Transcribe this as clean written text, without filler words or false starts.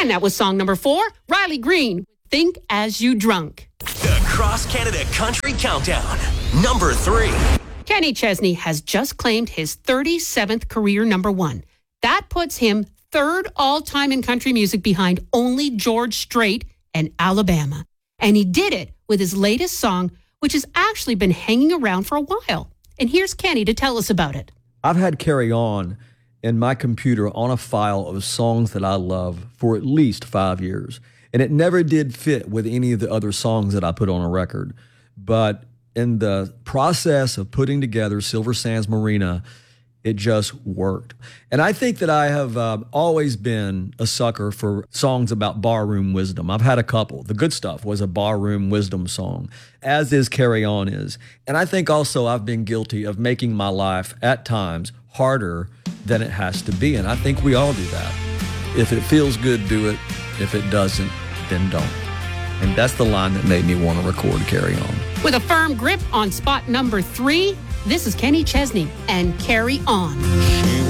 And that was song number 4, Riley Green, Think As You Drunk. The Cross Canada Country Countdown, number 3. Kenny Chesney has just claimed his 37th career number 1. That puts him third all-time in country music behind only George Strait and Alabama. And he did it with his latest song, which has actually been hanging around for a while. And here's Kenny to tell us about it. I've had Carry On in my computer on a file of songs that I love for at least 5 years. And it never did fit with any of the other songs that I put on a record. But in the process of putting together Silver Sands Marina, it just worked. And I think that I have always been a sucker for songs about barroom wisdom. I've had a couple. The Good Stuff was a barroom wisdom song, as is Carry On is. And I think also I've been guilty of making my life at times harder than it has to be. And I think we all do that. If it feels good, do it. If it doesn't, then don't. And that's the line that made me want to record Carry On. With a firm grip on spot number 3, this is Kenny Chesney and Carry On.